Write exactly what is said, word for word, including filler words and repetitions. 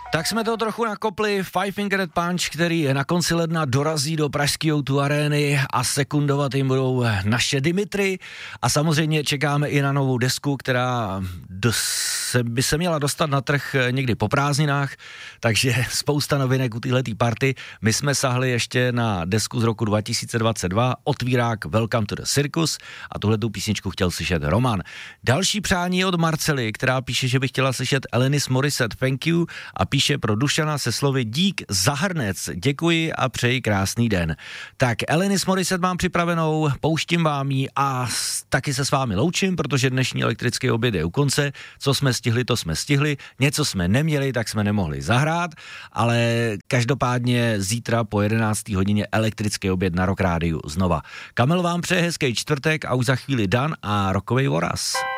Tak jsme to trochu nakopli. Five Finger Death Punch, který na konci ledna dorazí do pražské ó dva arény a sekundovat jim budou naše Dimitri. A samozřejmě čekáme i na novou desku, která dos- by se měla dostat na trh někdy po prázdninách, takže spousta novinek u téhletý party. My jsme sahli ještě na desku z roku dva tisíce dvacet dva, otvírák Welcome to the Circus, a tuhletu písničku chtěl slyšet Roman. Další přání od Marcely, která píše, že by chtěla slyšet Alanis Morissette Thank You, a píše pro Dušana se slovy dík za hrnec, děkuji a přeji krásný den. Tak Alanis Morissette mám připravenou, pouštím vám ji a taky se s vámi loučím, protože dnešní elektrický oběd je u konce. Co jsme stihli, to jsme stihli, něco jsme neměli, tak jsme nemohli zahrát, ale každopádně zítra po jedenácté hodině elektrický oběd na Rock Rádiu znova. Kamil vám přeje hezký čtvrtek a už za chvíli Dan a rokovej voraz.